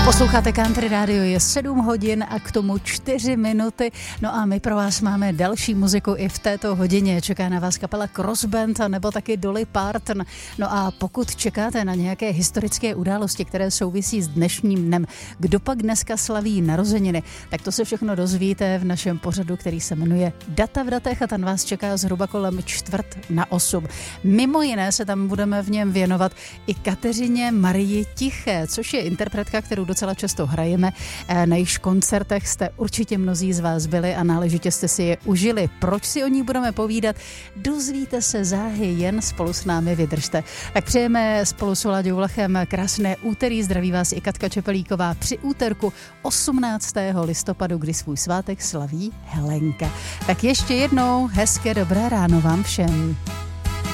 Posloucháte Country Radio, je 7 hodin a k tomu 4 minuty. No a my pro vás máme další muziku i v této hodině. Čeká na vás kapela Crossband nebo taky Dolly Parton. No a pokud čekáte na nějaké historické události, které souvisí s dnešním dnem, kdo pak dneska slaví narozeniny, tak to se všechno dozvíte v našem pořadu, který se jmenuje Data v datech a ten vás čeká zhruba kolem 7:45. Mimo jiné se tam budeme v něm věnovat i Kateřině Marii Tiché, což je interpretka, kterou docela často hrajeme. Na jejich koncertech jste určitě mnozí z vás byli a náležitě jste si je užili. Proč si o ní budeme povídat? Dozvíte se záhy, jen spolu s námi vydržte. Tak přejeme spolu s Láďou Vlachem krásné úterý. Zdraví vás i Katka Čepelíková při úterku 18. listopadu, kdy svůj svátek slaví Helenka. Tak ještě jednou hezké dobré ráno vám všem.